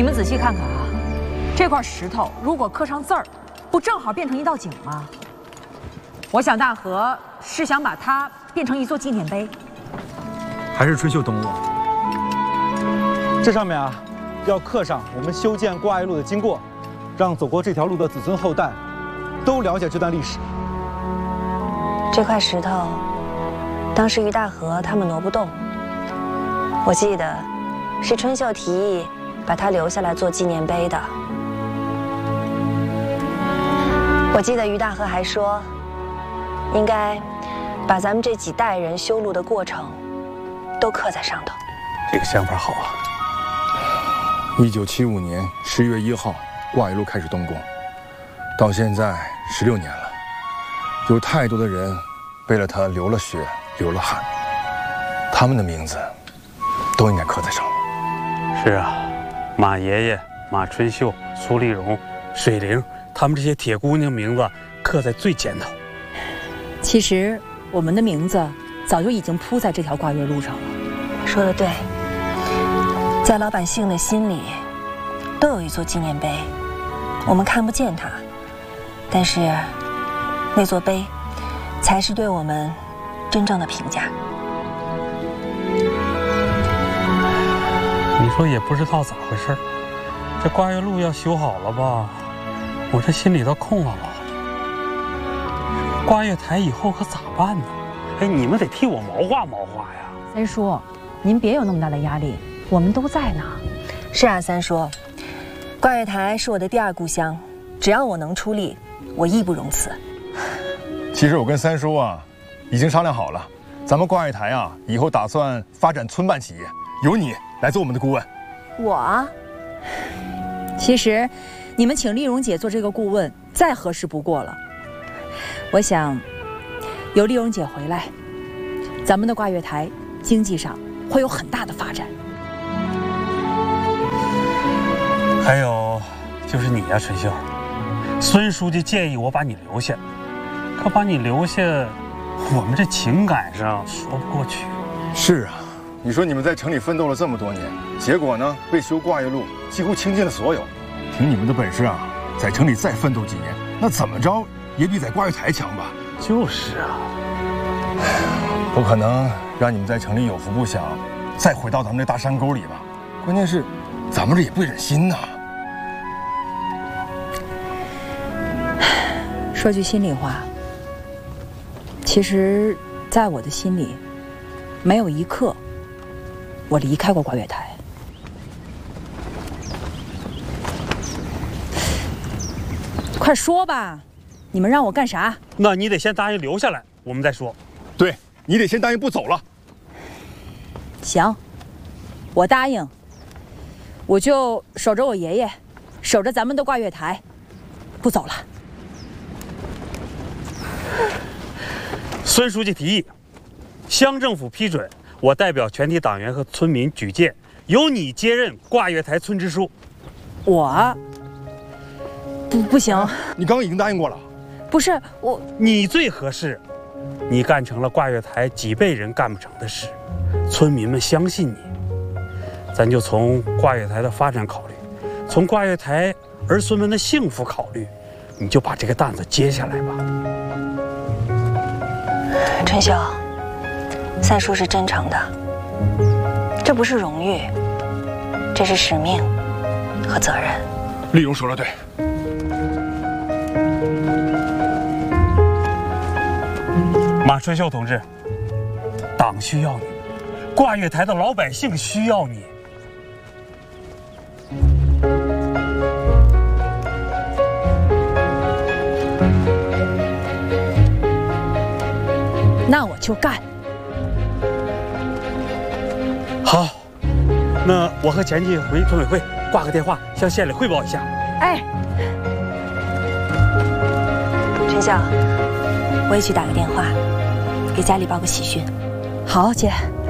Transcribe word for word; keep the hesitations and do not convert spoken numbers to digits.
你们仔细看看啊，这块石头如果刻上字儿，不正好变成一道井吗？我想大河是想把它变成一座纪念碑。 还是春秀懂我。 这上面啊，要刻上我们修建挂岳路的经过，让走过这条路的子孙后代都了解这段历史。 这块石头，当时于大河他们挪不动，我记得是春秀提议把它留下来做纪念碑的。我记得于大河还说，应该把咱们这几代人修路的过程都刻在上头。 这个想法好啊！一九七五年十月一号，挂岳路开始动工，到现在十六年了，有太多的人为了它流了血、流了汗，他们的名字都应该刻在上面。 是啊，马爷爷、马春秀、苏丽蓉、水灵，他们这些铁姑娘名字刻在最前头。 其实我们的名字早就已经铺在这条挂岳路上了。 说得对，在老百姓的心里都有一座纪念碑，我们看不见它，但是那座碑才是对我们真正的评价。 你说也不知道咋回事，这挂岳路要修好了吧，我这心里头空落落。挂岳台以后可咋办呢？哎，你们得替我谋划谋划呀。 三叔，您别有那么大的压力，我们都在呢。 是啊，三叔，挂岳台是我的第二故乡，只要我能出力，我义不容辞。 其实我跟三叔啊，已经商量好了，咱们挂岳台啊，以后打算发展村办企业，由你来做我们的顾问。 我？ 其实，你们请丽蓉姐做这个顾问，再合适不过了。我想，由丽蓉姐回来，咱们的挂岳台经济上会有很大的发展。 还有就是你呀，春秀，孙书记建议我把你留下，可把你留下，我们这情感上说不过去。 是啊，你说你们在城里奋斗了这么多年，结果呢，为修挂岳路几乎倾尽了所有。凭你们的本事啊，在城里再奋斗几年，那怎么着也比在挂岳台强吧？ 就是啊， 不可能让你们在城里有福不享，再回到咱们这大山沟里吧？关键是，咱们这也不忍心呐。 说句心里话，其实，在我的心里，没有一刻我离开过挂岳台。快说吧，你们让我干啥？ 那你得先答应留下来，我们再说。 对，你得先答应不走了。 行，我答应。我就守着我爷爷，守着咱们的挂岳台，不走了。 孙书记提议，乡政府批准，我代表全体党员和村民举荐，由你接任挂岳台村支书。 我不不行， 你刚刚已经答应过了。 不是我， 你最合适，你干成了挂岳台几辈人干不成的事，村民们相信你。咱就从挂岳台的发展考虑，从挂岳台儿孙们的幸福考虑，你就把这个担子接下来吧。 春秀，三叔是真诚的，这不是荣誉，这是使命和责任。 丽蓉说的对。 马春秀同志，党需要你，挂岳台的老百姓需要你。 那我就干。 好，那我和前妻回村委会挂个电话，向县里汇报一下。 哎， 春秀，我也去打个电话，给家里报个喜讯。 好，姐。